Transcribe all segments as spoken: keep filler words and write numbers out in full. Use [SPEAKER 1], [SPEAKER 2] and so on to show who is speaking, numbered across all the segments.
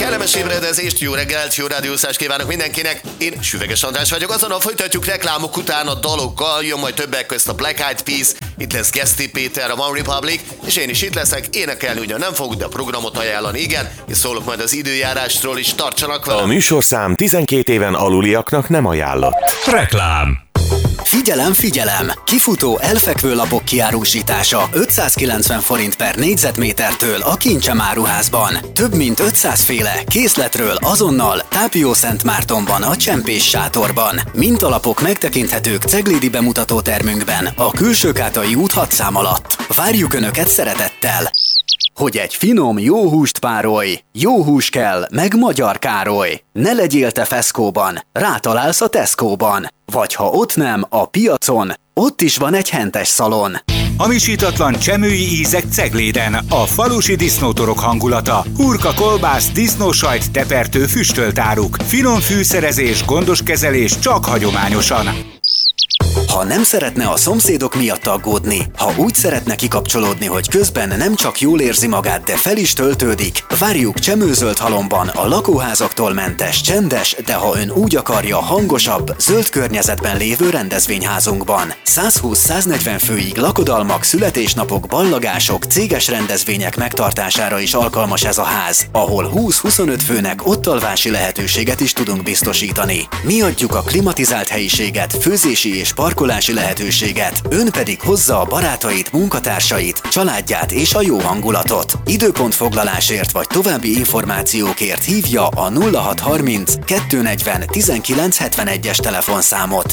[SPEAKER 1] Kellemes ébredezést, jó reggelt, jó rádiózást kívánok mindenkinek. Én Süveges András vagyok, azonnal folytatjuk reklámok után a dalokkal, jön majd többek közt a Black Eyed Peas, itt lesz Geszti Péter, a One Republic, és én is itt leszek, énekelni ugyan nem fogok, de a programot ajánlani igen, és szólok majd az időjárásról is, tartsanak velem.
[SPEAKER 2] A műsorszám tizenkét éven aluliaknak nem ajánlott.
[SPEAKER 3] Reklám.
[SPEAKER 4] Figyelem, figyelem! Kifutó elfekvő lapok kiárusítása ötszázkilencven forint per négyzetmétertől a Kincsem áruházban. Több mint ötszáz féle készletről azonnal Tápió-Szentmártonban a Csempés sátorban. Mintalapok megtekinthetők Ceglédi bemutató termünkben a Külsőkátai út hat szám alatt. Várjuk Önöket szeretettel! Hogy egy finom, jó húst párolj, jó hús kell, meg Magyar Károly. Ne legyél te feszkóban, rátalálsz a Tesco-ban. Vagy ha ott nem, a piacon, ott is van egy hentes szalon.
[SPEAKER 3] Hamisítatlan csemői ízek Cegléden, a falusi disznótorok hangulata, hurka, kolbász, disznósajt, tepertő, füstölt áruk, finom fűszerezés, gondos kezelés csak hagyományosan.
[SPEAKER 4] Ha nem szeretne a szomszédok miatt aggódni, ha úgy szeretne kikapcsolódni, hogy közben nem csak jól érzi magát, de fel is töltődik, várjuk Csemőzöld Halomban a lakóházaktól mentes, csendes, de ha ön úgy akarja, hangosabb, zöld környezetben lévő rendezvényházunkban. százhúsz-száznegyven főig lakodalmak, születésnapok, ballagások, céges rendezvények megtartására is alkalmas ez a ház, ahol húsz-huszonöt főnek ottalvási lehetőséget is tudunk biztosítani. Mi adjuk a klimatizált helyiséget, főzési és parkolási lehetőséget, ön pedig hozza a barátait, munkatársait, családját és a jó hangulatot. Időpontfoglalásért vagy további információkért hívja a nulla hat harminc kettőnegyven tizenkilenc hetvenegyes telefonszámot.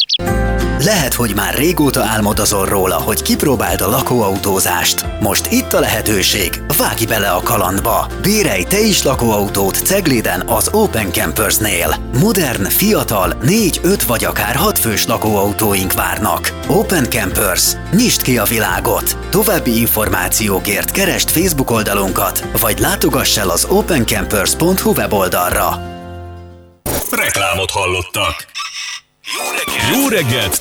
[SPEAKER 4] Lehet, hogy már régóta álmodozol róla, hogy kipróbáld a lakóautózást. Most itt a lehetőség, vágj bele a kalandba! Bérelj te is lakóautót Cegléden az Open Campersnél. Modern, fiatal, négy, öt vagy akár hat fős lakóautóink várnak. Open Campers. Nyisd ki a világot! További információkért keresd Facebook oldalunkat, vagy látogass el az opencampers pont hu weboldalra.
[SPEAKER 3] Reklámot hallottak.
[SPEAKER 5] Jó reggelt!